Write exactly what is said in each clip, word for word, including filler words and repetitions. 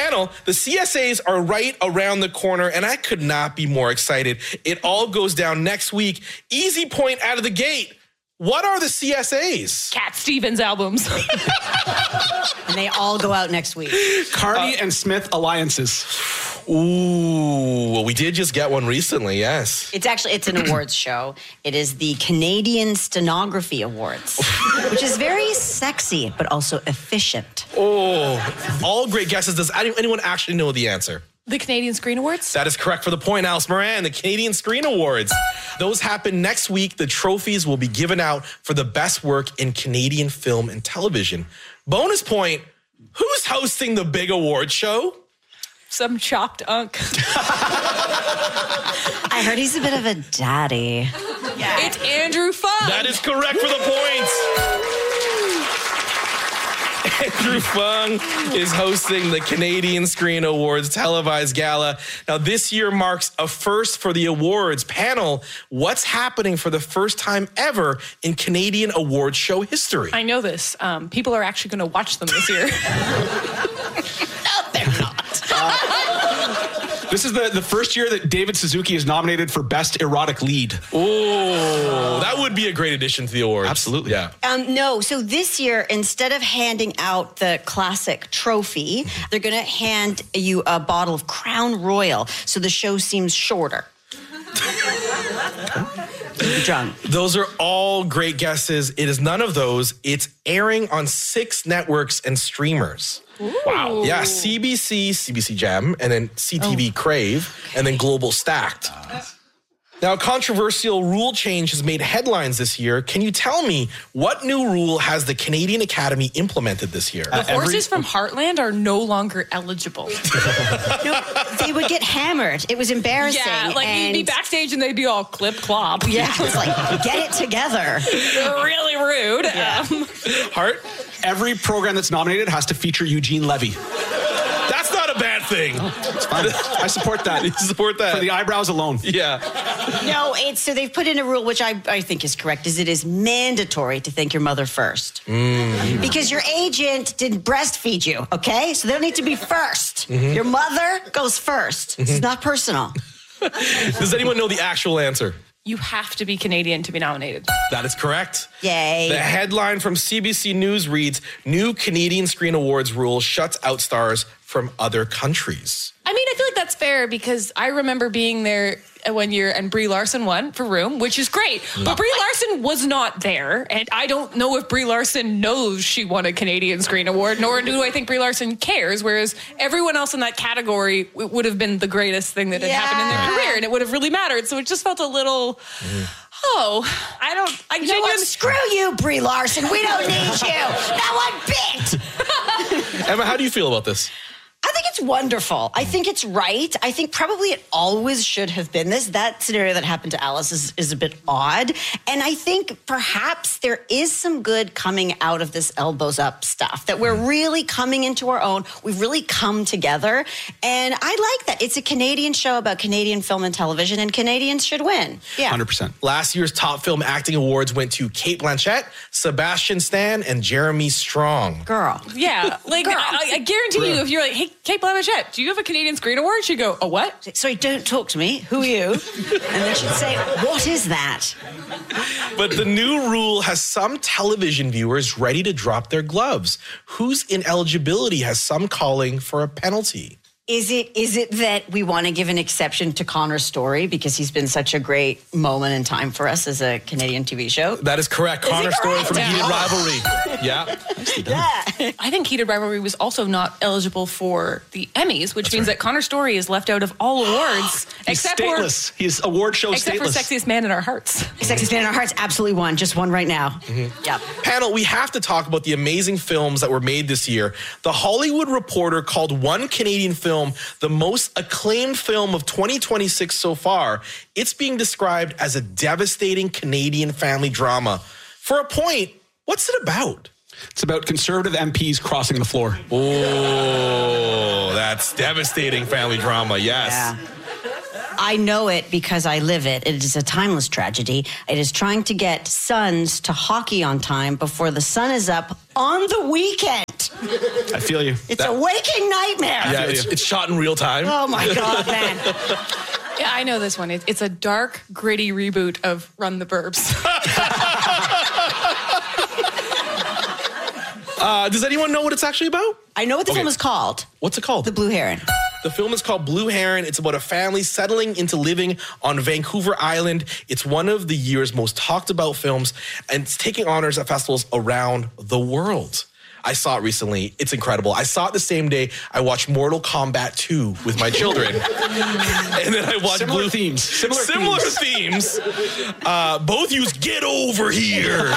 Panel, the C S As are right around the corner, and I could not be more excited. It all goes down next week. Easy point out of the gate. What are the C S As? Cat Stevens albums. And they all go out next week. Carney uh, and Smith alliances. Ooh, well, we did just get one recently, yes. It's actually, it's an awards show. It is the Canadian Stenography Awards, which is very sexy, but also efficient. Oh, all great guesses. Does anyone actually know the answer? The Canadian Screen Awards? That is correct for the point, Alice Moran. The Canadian Screen Awards. Those happen next week. The trophies will be given out for the best work in Canadian film and television. Bonus point, who's hosting the big award show? Some chopped unk. I heard he's a bit of a daddy. Yeah. It's Andrew Fung. That is correct for the points. Andrew Fung is hosting the Canadian Screen Awards televised gala. Now, this year marks a first for the awards. Panel, what's happening for the first time ever in Canadian awards show history? I know this. Um, people are actually going to watch them this year. No, they're not. This is the, the first year that David Suzuki is nominated for Best Erotic Lead. Oh, that would be a great addition to the awards. Absolutely. Yeah. Um, no, so this year, instead of handing out the classic trophy, they're going to hand you a bottle of Crown Royal, so the show seems shorter. Drunk. Those are all great guesses. It is none of those. It's airing on six networks and streamers. Ooh. Wow. Yeah, C B C, C B C Gem, and then C T V oh. Crave, and then Global Stacked. Uh. Now, a controversial rule change has made headlines this year. Can you tell me what new rule has the Canadian Academy implemented this year? The horses uh, every... from Heartland are no longer eligible. No, they would get hammered. It was embarrassing. Yeah, like and... you'd be backstage and they'd be all clip clop. Yeah, it was like, get it together. Really rude. Yeah. Um, Heart? Every program that's nominated has to feature Eugene Levy. That's not a bad thing. Oh, it's fine. I support that. You support that. For the eyebrows alone. Yeah. No, it's so they've put in a rule, which I, I think is correct, is it is mandatory to thank your mother first. Mm. Because your agent didn't breastfeed you, okay? So they don't need to be first. Mm-hmm. Your mother goes first. Mm-hmm. It's not personal. Does anyone know the actual answer? You have to be Canadian to be nominated. That is correct. Yay. The headline from C B C News reads, New Canadian Screen Awards rule shuts out stars from other countries. I mean, I feel like that's fair because I remember being there one year and Brie Larson won for Room, which is great. No. But Brie Larson was not there. And I don't know if Brie Larson knows she won a Canadian Screen Award, nor do I think Brie Larson cares. Whereas everyone else in that category it would have been the greatest thing that had yeah. happened in their career. And it would have really mattered. So it just felt a little... Mm. Oh, I don't... I you know what? Screw you, Brie Larson. We don't need you. Not one bit. Emma, how do you feel about this? I think it's wonderful. I think it's right. I think probably it always should have been this. That scenario that happened to Alice is, is a bit odd. And I think perhaps there is some good coming out of this elbows up stuff, that we're really coming into our own. We've really come together. And I like that. It's a Canadian show about Canadian film and television, and Canadians should win. Yeah. one hundred percent. Last year's top film acting awards went to Cate Blanchett, Sebastian Stan, and Jeremy Strong. Girl. Yeah. Like, Girl. I, I guarantee you, if you're like, hey, Cate Blanchett, do you have a Canadian Screen Award? She'd go, a what? Sorry, don't talk to me. Who are you? And then she'd say, what is that? But the new rule has some television viewers ready to drop their gloves. Whose ineligibility has some calling for a penalty? Is it is it that we want to give an exception to Connor's story because he's been such a great moment in time for us as a Canadian T V show? That is correct. Is Connor's story from yeah. Heated Rivalry. Yeah. Yeah. I think Heated Rivalry was also not eligible for the Emmys, which That's means right. that Connor's story is left out of all awards. He's except stateless. For, He's award show except stateless. Except for Sexiest Man in Our Hearts. Sexiest Man in Our Hearts absolutely won. Just one right now. Mm-hmm. Yep. Panel, we have to talk about the amazing films that were made this year. The Hollywood Reporter called one Canadian film the most acclaimed film of twenty twenty-six so far. It's being described as a devastating Canadian family drama. For a point, what's it about? It's about conservative M Ps crossing the floor. Oh, that's devastating family drama, yes. Yeah. I know it because I live it. It is a timeless tragedy. It is trying to get sons to hockey on time before the sun is up on the weekend. I feel you. It's That- a waking nightmare. Yeah, it's, it's shot in real time. Oh my God, man. Yeah, I know this one. It, it's a dark, gritty reboot of Run the Burbs. Uh, does anyone know what it's actually about? I know what the Okay. film is called. What's it called? The Blue Heron. The film is called Blue Heron. It's about a family settling into living on Vancouver Island. It's one of the year's most talked about films, and it's taking honors at festivals around the world. I saw it recently. It's incredible. I saw it the same day I watched Mortal Kombat two with my children. And then I watched Similar Blue themes. Similar, Similar themes. themes. Uh, both use get over here.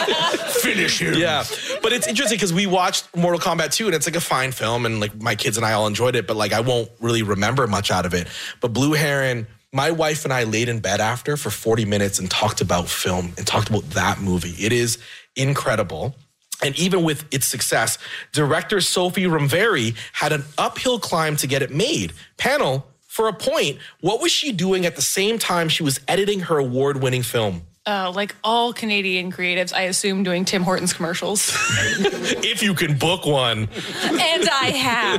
Finish him. Yeah, but it's interesting because we watched Mortal Kombat two and it's like a fine film and like my kids and I all enjoyed it, but like I won't really remember much out of it. But Blue Heron, my wife and I laid in bed after for forty minutes and talked about film and talked about that movie. It is incredible. And even with its success, director Sophie Romveri had an uphill climb to get it made. Panel, for a point, what was she doing at the same time she was editing her award-winning film? Uh, like all Canadian creatives, I assume doing Tim Hortons commercials. If you can book one. And I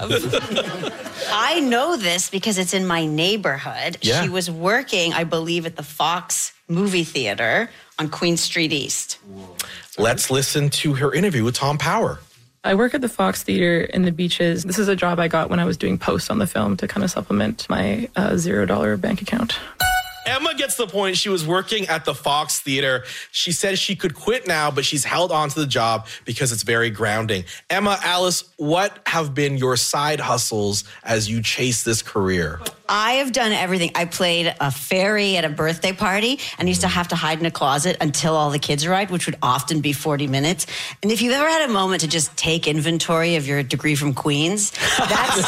have. I know this because it's in my neighborhood. Yeah. She was working, I believe, at the Fox movie theater on Queen Street East. Let's listen to her interview with Tom Power. I work at the Fox Theater in the Beaches. This is a job I got when I was doing posts on the film to kind of supplement my uh, zero dollar bank account. Emma gets the point. She was working at the Fox Theater. She said she could quit now, but she's held on to the job because it's very grounding. Emma, Alice, what have been your side hustles as you chase this career? I have done everything. I played a fairy at a birthday party and used to have to hide in a closet until all the kids arrived, which would often be forty minutes. And if you've ever had a moment to just take inventory of your degree from Queens, that's,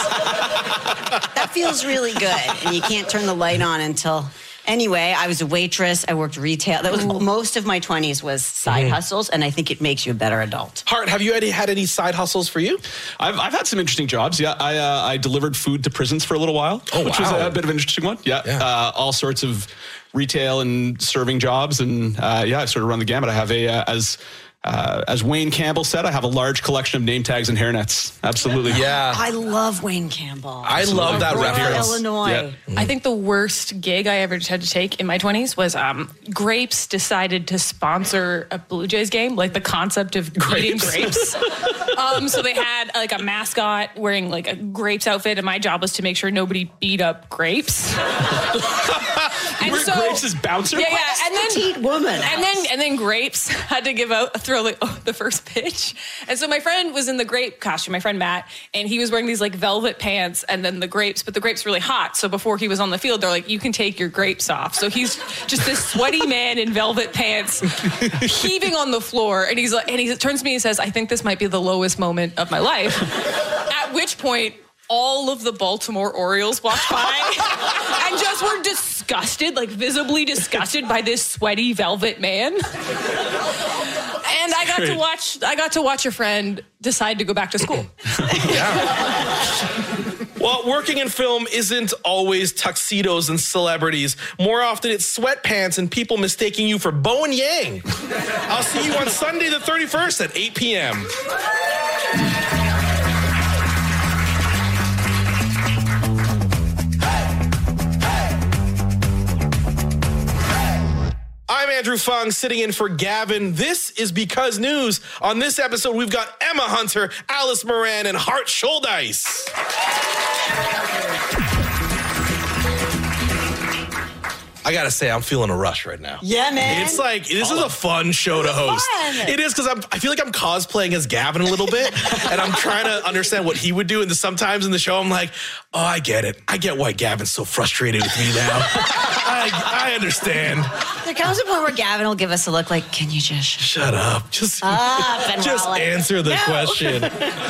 that feels really good. And you can't turn the light on until... Anyway, I was a waitress. I worked retail. That was most of my twenties was side Mm-hmm. hustles, and I think it makes you a better adult. Hart, have you had, had any side hustles for you? I've, I've had some interesting jobs. Yeah, I uh, I delivered food to prisons for a little while, Oh, which wow. was a bit of an interesting one. Yeah, Yeah. Uh, all sorts of retail and serving jobs, and uh, yeah, I sort of run the gamut. I have a uh, as. Uh, as Wayne Campbell said, I have a large collection of name tags and hairnets. Absolutely. Yeah. I love Wayne Campbell. I love that Aurora, reference. Illinois. Yeah. I think the worst gig I ever had to take in my twenties was um, Grapes decided to sponsor a Blue Jays game, like the concept of eating grapes. um, so they had like a mascot wearing like a grapes outfit, and my job was to make sure nobody beat up grapes. And Were Grapes as bouncer? Yeah, yeah, and then Petite woman. and then and then Grapes had to give out throw like oh, the first pitch, and so my friend was in the grape costume. My friend Matt, and he was wearing these like velvet pants, and then the grapes, but the grapes really hot. So before he was on the field, they're like, "You can take your grapes off." So he's just this sweaty man in velvet pants, heaving on the floor, and he's like, and he turns to me and says, "I think this might be the lowest moment of my life." At which point, all of the Baltimore Orioles walked by and just were disgusted, like visibly disgusted by this sweaty velvet man. And I got to great. watch I got to watch a friend decide to go back to school. Well, working in film isn't always tuxedos and celebrities. More often, it's sweatpants and people mistaking you for Bowen Yang. I'll see you on Sunday the thirty-first at eight p.m. I'm Andrew Fung, sitting in for Gavin. This is Because News. On this episode, we've got Emma Hunter, Alice Moran, and Hart Schuldeis. I gotta say, I'm feeling a rush right now. Yeah, man. It's like, this is a fun show to host. fun. It is, because I'm I feel like I'm cosplaying as Gavin a little bit, and I'm trying to understand what he would do. And sometimes in the show, I'm like, oh, I get it. I get why Gavin's so frustrated with me now. I, I understand. There comes a point where Gavin will give us a look like, can you just shut Shut up. Just, up and just roll it? answer the No. question.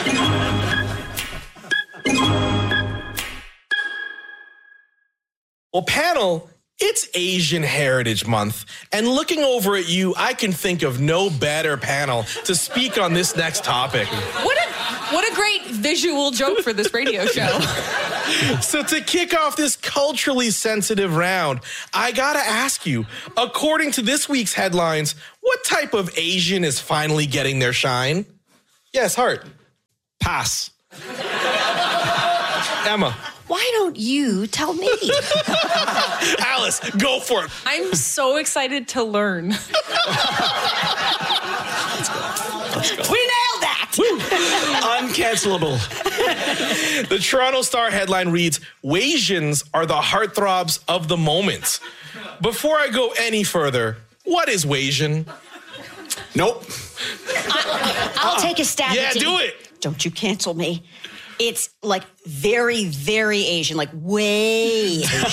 Well, panel, it's Asian Heritage Month, and looking over at you, I can think of no better panel to speak on this next topic. What a what a great visual joke for this radio show. So to kick off this culturally sensitive round, I gotta ask you, according to this week's headlines, what type of Asian is finally getting their shine? Yes, Hart. Pass. Emma. Why don't you tell me? Alice, go for it. I'm so excited to learn. We nailed that. Uncancelable. The Toronto Star headline reads, Wasians are the heartthrobs of the moment. Before I go any further, what is Wasian? Nope. I, I'll take a stab Yeah, at do it. Don't you cancel me. It's like very, very Asian, like way Asian.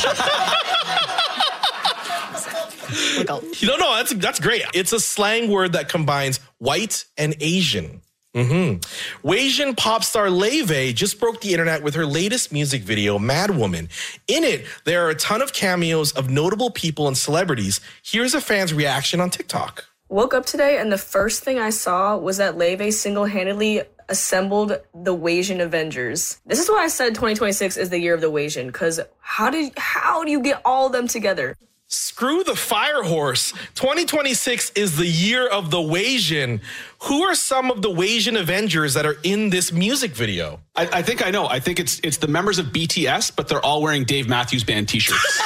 Like a- You don't know, that's, that's great. It's a slang word that combines white and Asian. Mm-hmm. Wasian pop star Leve just broke the internet with her latest music video, Mad Woman. In it, there are a ton of cameos of notable people and celebrities. Here's a fan's reaction on TikTok. Woke up today and the first thing I saw was that Leve single-handedly assembled the Wasian Avengers. This is why I said twenty twenty-six is the year of the Wasian, because how did how do you get all of them together? Screw the fire horse. twenty twenty-six is the year of the Wasian. Who are some of the Wasian Avengers that are in this music video? I, I think I know. I think it's it's the members of B T S, but they're all wearing Dave Matthews Band t-shirts.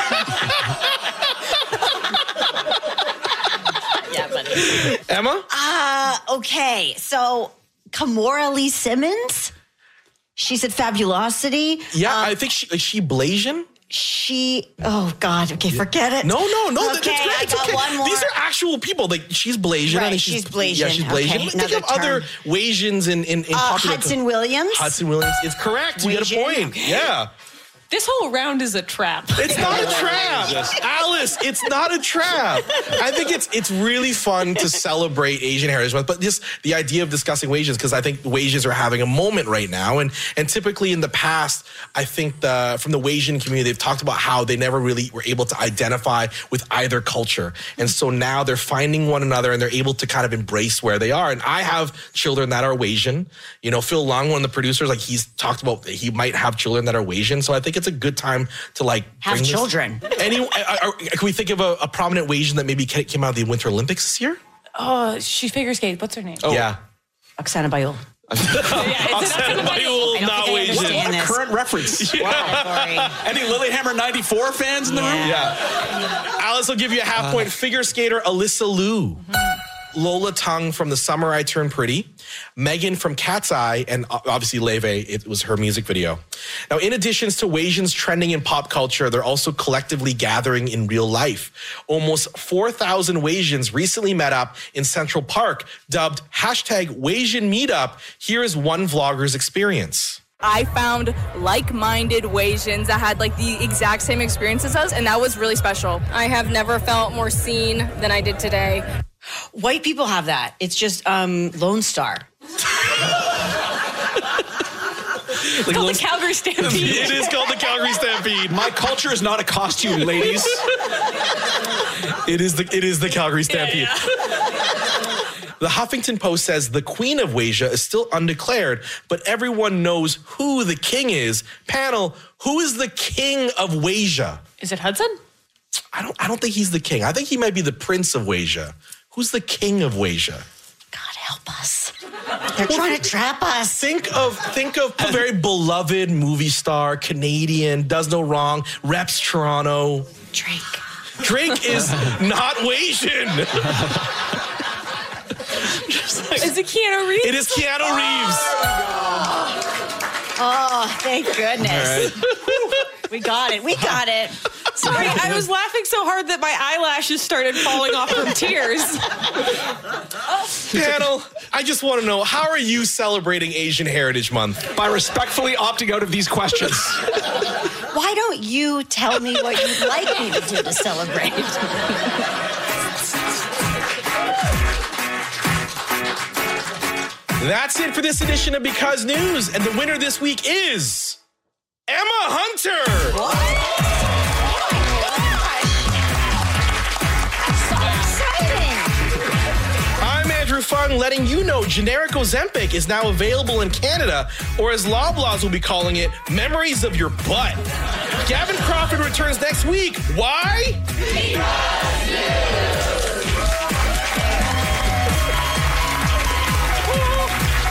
yeah, buddy. Emma? Uh, okay, so Kimora Lee Simmons, she said Fabulosity. Yeah, Um, I think she, is she Blasian? She, oh God, okay, forget it. No, no, no. that- Okay, that's great. I It's got okay. one more. These are actual people. Like she's Blasian. Right, I think she's Blasian. Yeah, she's Blasian. Okay, Think of another other term. Wasians in in, in Uh, popular. Hudson Williams. Hudson Williams. It's correct. You get a Wasian? point. Okay. Yeah. This whole round is a trap. It's not a trap. Alice, it's not a trap. I think it's it's really fun to celebrate Asian Heritage Month, but just the idea of discussing Wasians, because I think Wasians are having a moment right now. And and typically in the past, I think the from the Wasian community, they've talked about how they never really were able to identify with either culture. And so now they're finding one another and they're able to kind of embrace where they are. And I have children that are Wasian. You know, Phil Long, one of the producers, like he's talked about that he might have children that are Wasian. So I think it's a good time to like Have bring this- children. Any, are, are- can we think of a, a prominent Wasian that maybe ca- came out of the Winter Olympics this year? Oh, she figure skates. What's her name? Oh. Yeah. Oksana Bayul. Oksana Bayul, I don't not think I Wasian. understand this. Current reference. Category. Any Lilyhammer ninety-four fans in the room? Yeah. Yeah. Alice will give you a half point. Figure skater Alyssa Liu. Lola Tung from The Summer I Turned Pretty, Megan from Cat's Eye, and obviously Leve, it was her music video. Now, in addition to Wasians trending in pop culture, they're also collectively gathering in real life. Almost four thousand Wasians recently met up in Central Park, dubbed hashtag Wasian Meetup. Here is one vlogger's experience. I found like-minded Wasians that had like the exact same experience as us, and that was really special. I have never felt more seen than I did today. White people have that. It's just um, Lone Star. It's called the Calgary Stampede. It is called the Calgary Stampede. My culture is not a costume, ladies. It is the it is the Calgary Stampede. Yeah, The Huffington Post says the Queen of Wasia is still undeclared, but everyone knows who the king is. Panel, who is the king of Wasia? Is it Hudson? I don't I don't think he's the king. I think he might be the prince of Wasia. Who's the king of Wasia? God help us. They're trying to trap us. Think of think of a very beloved movie star, Canadian, does no wrong, reps Toronto. Drake. Drake is not Wasian. Is it Keanu Reeves? It is Keanu Reeves. Oh, thank goodness. We got it. We got it. Sorry, I was laughing so hard that my eyelashes started falling off from tears. Panel, I just want to know, how are you celebrating Asian Heritage Month? By respectfully opting out of these questions. Why don't you tell me what you'd like me to do to celebrate? That's it for this edition of Because News. And the winner this week is Emma Hunter. I'm Andrew Fung, letting you know generic Ozempic is now available in Canada, or as Loblaws will be calling it, memories of your butt. Gavin Crawford returns next week. Why? Because